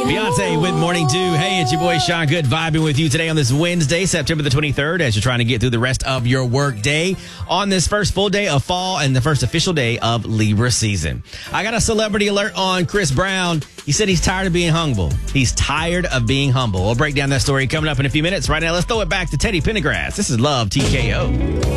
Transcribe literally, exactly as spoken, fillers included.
Beyonce with Morning Dew. Hey, it's your boy Sean Good vibing with you today on this Wednesday, September the twenty-third, as you're trying to get through the rest of your work day on this first full day of fall and the first official day of Libra season. I got a celebrity alert on Chris Brown. He said he's tired of being humble. He's tired of being humble. We'll break down that story coming up in a few minutes. Right now, let's throw it back to Teddy Pendergrass. This is Love T K O.